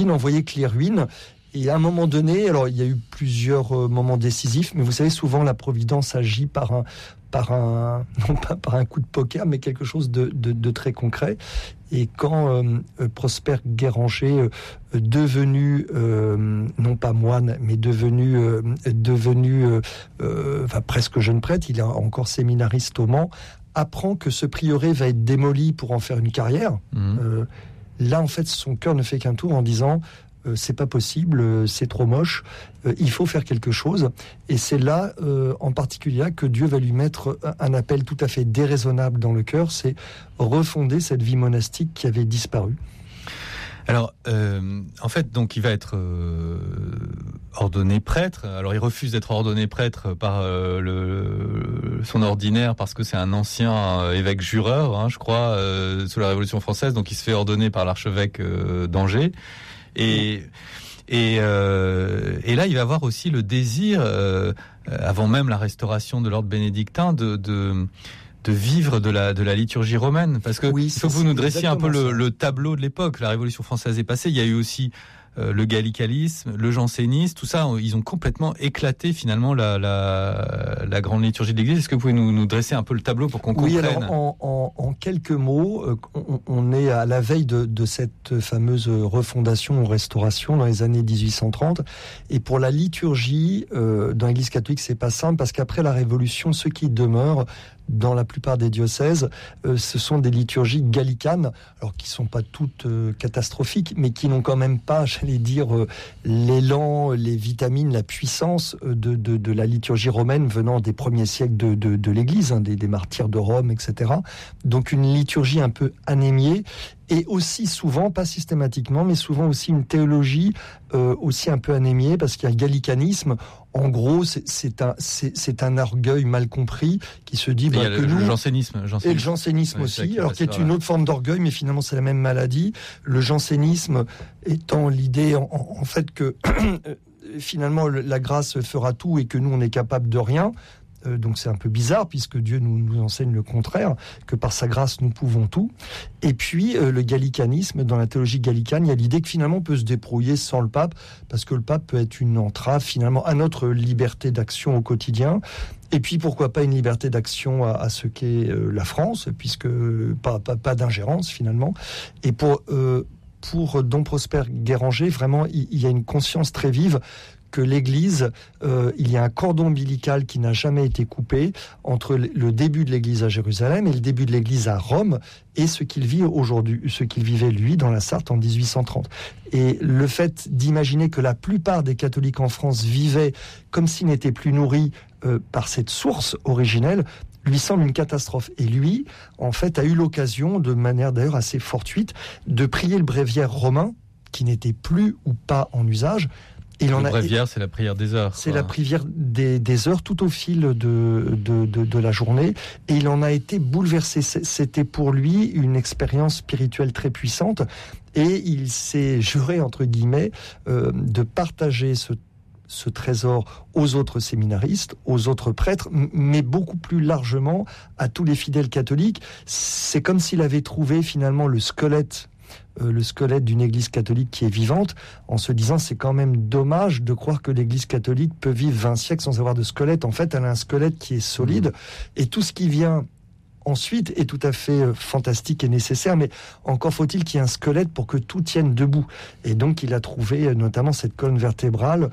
n'en voyait que les ruines. Et à un moment donné, alors il y a eu plusieurs moments décisifs, mais vous savez, souvent la Providence agit par un non pas par un coup de poker, mais quelque chose de très concret. Et quand Prosper Guéranger, devenu non pas moine, mais devenu presque jeune prêtre, il est encore séminariste au Mans, apprend que ce prieuré va être démoli pour en faire une carrière. Là, en fait, son cœur ne fait qu'un tour en disant c'est pas possible, c'est trop moche, il faut faire quelque chose. Et c'est là, en particulier, que Dieu va lui mettre un appel tout à fait déraisonnable dans le cœur, c'est refonder cette vie monastique qui avait disparu. Alors, en fait, donc, il va être ordonné prêtre. Alors, il refuse d'être ordonné prêtre par son ordinaire parce que c'est un ancien évêque jureur, je crois, sous la Révolution française. Donc, il se fait ordonner par l'archevêque d'Angers. Et là, il va avoir aussi le désir, avant même la restauration de l'ordre bénédictin, de vivre de la liturgie romaine. Parce que il faut que vous nous dressiez un peu le tableau de l'époque. La Révolution française est passée. Il y a eu aussi le gallicalisme, le jansénisme, tout ça, ils ont complètement éclaté finalement la grande liturgie de l'Église. Est-ce que vous pouvez nous dresser un peu le tableau pour qu'on comprenne ? Oui, alors en quelques mots, on est à la veille de cette fameuse refondation ou restauration dans les années 1830. Et pour la liturgie, dans l'Église catholique, c'est pas simple parce qu'après la Révolution, ce qui demeure dans la plupart des diocèses, ce sont des liturgies gallicanes, alors qui sont pas toutes catastrophiques, mais qui n'ont quand même pas, j'allais dire, l'élan, les vitamines, la puissance de la liturgie romaine venant des premiers siècles de l'Église, des martyrs de Rome, etc. Donc une liturgie un peu anémiée, et aussi souvent, pas systématiquement, mais souvent aussi une théologie aussi un peu anémiée, parce qu'il y a le gallicanisme. En gros, c'est un orgueil mal compris qui se dit que le jansénisme et le jansénisme aussi, alors qui est une autre forme d'orgueil, mais finalement c'est la même maladie. Le jansénisme étant l'idée en fait que finalement la grâce fera tout et que nous on est capable de rien. Donc c'est un peu bizarre puisque Dieu nous enseigne le contraire, que par sa grâce nous pouvons tout. Et puis le gallicanisme, dans la théologie gallicane, il y a l'idée que finalement on peut se débrouiller sans le pape, parce que le pape peut être une entrave finalement à notre liberté d'action au quotidien. Et puis pourquoi pas une liberté d'action à ce qu'est la France, puisque pas d'ingérence finalement. Et pour Dom Prosper Guéranger, vraiment il y a une conscience très vive que l'Église, il y a un cordon ombilical qui n'a jamais été coupé entre le début de l'Église à Jérusalem et le début de l'Église à Rome, et ce qu'il vit aujourd'hui, ce qu'il vivait lui dans la Sarthe en 1830. Et le fait d'imaginer que la plupart des catholiques en France vivaient comme s'ils n'étaient plus nourris par cette source originelle, lui semble une catastrophe. Et lui, en fait, a eu l'occasion, de manière d'ailleurs assez fortuite, de prier le bréviaire romain, qui n'était plus ou pas en usage. Le bréviaire, c'est la prière des heures. C'est la prière des heures tout au fil de la journée. Et il en a été bouleversé. C'était pour lui une expérience spirituelle très puissante. Et il s'est juré, entre guillemets, de partager ce trésor aux autres séminaristes, aux autres prêtres, mais beaucoup plus largement à tous les fidèles catholiques. C'est comme s'il avait trouvé finalement le squelette d'une église catholique qui est vivante, en se disant c'est quand même dommage de croire que l'église catholique peut vivre 20 siècles sans avoir de squelette. En fait, elle a un squelette qui est solide, et tout ce qui vient ensuite est tout à fait fantastique et nécessaire, mais encore faut-il qu'il y ait un squelette pour que tout tienne debout. Et donc il a trouvé notamment cette colonne vertébrale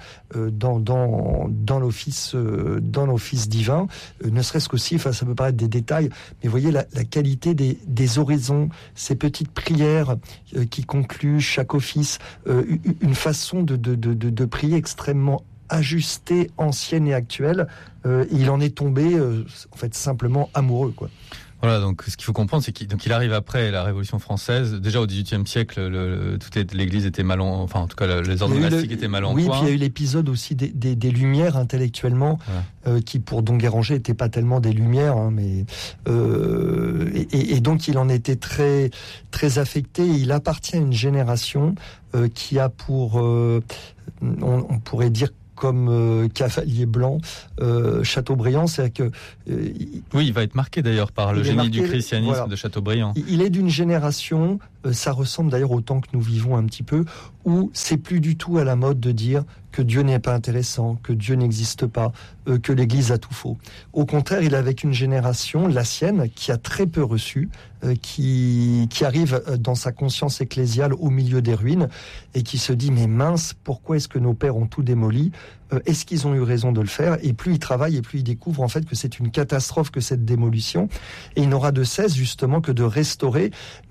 dans l'office divin, ne serait-ce qu'aussi, enfin ça peut paraître des détails, mais voyez la qualité des oraisons, ces petites prières qui concluent chaque office, une façon de prier extrêmement ajustée, ancienne et actuelle. Il en est tombé en fait simplement amoureux, quoi. Voilà, donc ce qu'il faut comprendre, c'est qu'il arrive après la Révolution française. Déjà au XVIIIe siècle, l'Église était mal en... Enfin, en tout cas, les ordres monastiques étaient mal en point. Oui, puis il y a eu l'épisode aussi des Lumières intellectuellement, qui pour Dom Guéranger n'étaient pas tellement des Lumières, mais et donc il en était très très affecté. Il appartient à une génération qui a pour, on pourrait dire, comme Cavalier Blanc, Chateaubriand, c'est-à-dire que... oui, il va être marqué d'ailleurs par le génie du christianisme de Chateaubriand. Il est d'une génération, ça ressemble d'ailleurs au temps que nous vivons un petit peu, où c'est plus du tout à la mode de dire que Dieu n'est pas intéressant, que Dieu n'existe pas, que l'Église a tout faux. Au contraire, il est avec une génération, la sienne, qui a très peu reçu, qui arrive dans sa conscience ecclésiale au milieu des ruines et qui se dit mais mince, pourquoi est-ce que nos pères ont tout démoli ? Est-ce qu'ils ont eu raison de le faire ? Et plus il travaille et plus il découvre en fait que c'est une catastrophe que cette démolition, et il n'aura de cesse justement que de restaurer,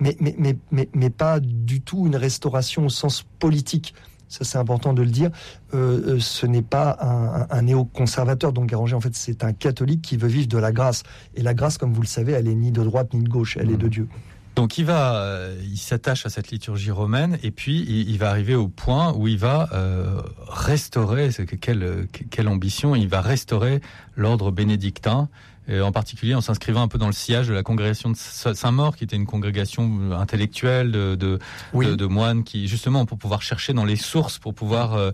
mais pas du tout une restauration au sens politique. Ça, c'est important de le dire. Ce n'est pas un néoconservateur, donc Guéranger, en fait, c'est un catholique qui veut vivre de la grâce. Et la grâce, comme vous le savez, elle est ni de droite ni de gauche, elle est de Dieu. Donc il s'attache à cette liturgie romaine, et puis il va arriver au point où il va restaurer, quelle ambition, il va restaurer l'ordre bénédictin, en particulier en s'inscrivant un peu dans le sillage de la congrégation de Saint-Maur, qui était une congrégation intellectuelle de moines qui, justement, pour pouvoir chercher dans les sources, pour pouvoir,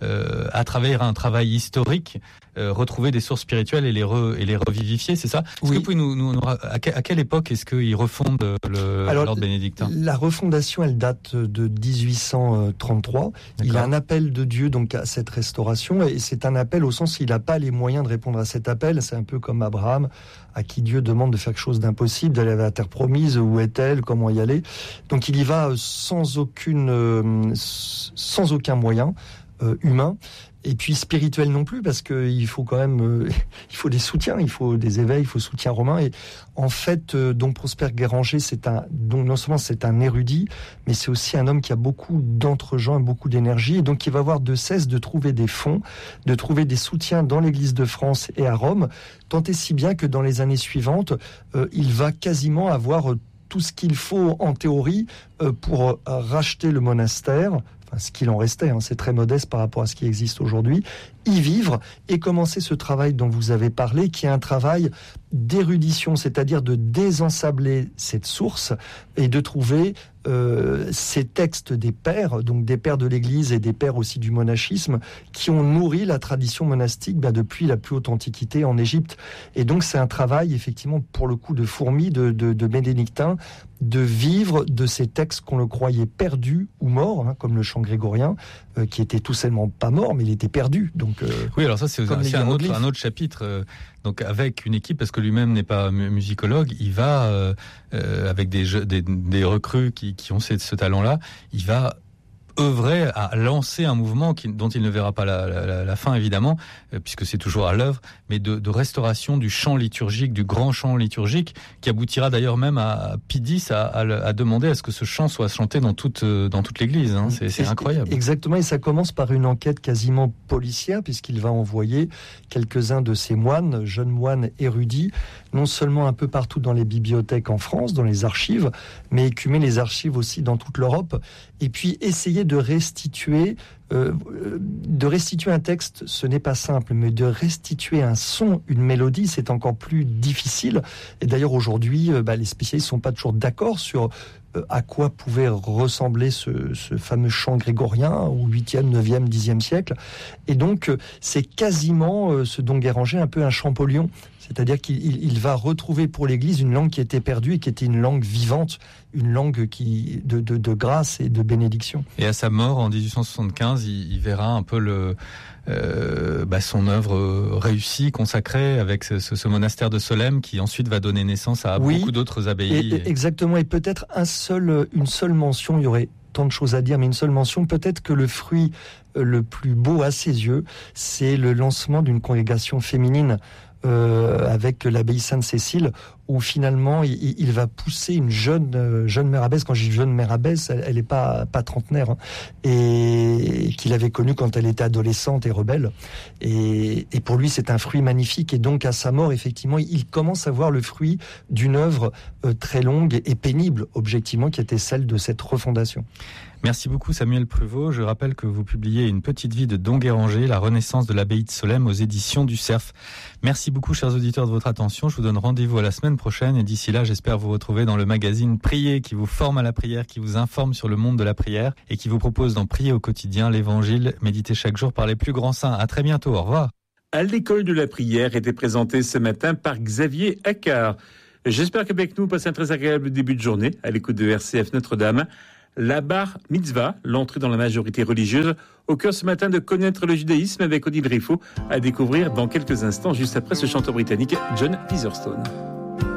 à travers un travail historique, retrouver des sources spirituelles et les revivifier, c'est ça ? Est-ce que vous pouvez nous à quelle époque est-ce qu'ils refondent l'ordre bénédictin ? La refondation, elle date de 1833. D'accord. Il y a un appel de Dieu donc à cette restauration, et c'est un appel au sens où il n'a pas les moyens de répondre à cet appel. C'est un peu comme Abraham, à qui Dieu demande de faire quelque chose d'impossible, d'aller vers la terre promise, où est-elle, comment y aller. Donc il y va sans aucun moyen humain. Et puis spirituel non plus, parce qu'il faut quand même, il faut des soutiens, il faut des éveils, il faut soutien romain. Et en fait, donc Prosper Guéranger, donc non seulement c'est un érudit, mais c'est aussi un homme qui a beaucoup d'entre-gens et beaucoup d'énergie, et donc il va avoir de cesse de trouver des fonds, de trouver des soutiens dans l'Église de France et à Rome, tant et si bien que dans les années suivantes, il va quasiment avoir tout ce qu'il faut en théorie pour racheter le monastère. Ce qu'il en restait, c'est très modeste par rapport à ce qui existe aujourd'hui, y vivre et commencer ce travail dont vous avez parlé, qui est un travail d'érudition, c'est-à-dire de désensabler cette source et de trouver ces textes des pères, donc des pères de l'Église et des pères aussi du monachisme, qui ont nourri la tradition monastique depuis la plus haute antiquité en Égypte. Et donc c'est un travail, effectivement, pour le coup de fourmi, de bénédictin, de vivre de ces textes qu'on le croyait perdus ou morts, comme le chant grégorien, qui était tout simplement pas mort, mais il était perdu. Donc, oui, alors ça c'est aussi un autre chapitre. Donc avec une équipe, parce que lui-même n'est pas musicologue, il va avec des recrues qui ont ce talent-là, il va œuvrer à lancer un mouvement dont il ne verra pas la fin évidemment, puisque c'est toujours à l'œuvre, mais de restauration du chant liturgique, du grand chant liturgique, qui aboutira d'ailleurs même à Pie X à demander à ce que ce chant soit chanté dans toute l'Église. C'est incroyable. Exactement, et ça commence par une enquête quasiment policière, puisqu'il va envoyer quelques-uns de ces moines, jeunes moines érudits, non seulement un peu partout dans les bibliothèques en France, dans les archives, mais écumer les archives aussi dans toute l'Europe, et puis essayer de restituer un texte, ce n'est pas simple, mais de restituer un son, une mélodie, c'est encore plus difficile. Et d'ailleurs aujourd'hui, les spécialistes ne sont pas toujours d'accord sur à quoi pouvait ressembler ce fameux chant grégorien au 8e, 9e, 10e siècle. Et donc, c'est quasiment ce dont Guéranger un peu un Champollion. C'est-à-dire qu'il va retrouver pour l'Église une langue qui était perdue et qui était une langue vivante, une langue de grâce et de bénédiction. Et à sa mort en 1875, il verra un peu son œuvre réussie, consacrée, avec ce monastère de Solesmes qui ensuite va donner naissance à beaucoup d'autres abbayes. Exactement, et peut-être une seule mention, il y aurait tant de choses à dire, mais une seule mention, peut-être que le fruit le plus beau à ses yeux, c'est le lancement d'une congrégation féminine avec l'abbaye Sainte-Cécile, où finalement il va pousser une jeune mère abbesse. Quand je dis jeune mère abbesse, elle n'est pas trentenaire, et qu'il avait connue quand elle était adolescente et rebelle. Et pour lui, c'est un fruit magnifique. Et donc, à sa mort, effectivement, il commence à voir le fruit d'une œuvre très longue et pénible, objectivement, qui était celle de cette refondation. Merci beaucoup Samuel Pruvot. Je rappelle que vous publiez Une petite vie de Don Guéranger, la renaissance de l'abbaye de Solesmes aux éditions du Cerf. Merci beaucoup chers auditeurs de votre attention. Je vous donne rendez-vous à la semaine prochaine et d'ici là, j'espère vous retrouver dans le magazine Prier qui vous forme à la prière, qui vous informe sur le monde de la prière et qui vous propose d'en prier au quotidien l'évangile médité chaque jour par les plus grands saints. À très bientôt. Au revoir. À l'école de la prière était présenté ce matin par Xavier Accard. J'espère qu'avec nous, vous passez un très agréable début de journée à l'écoute de RCF Notre-Dame. La bar mitzvah, l'entrée dans la majorité religieuse, au cœur ce matin de connaître le judaïsme avec Odile Riffaut, à découvrir dans quelques instants, juste après ce chanteur britannique John Featherstone.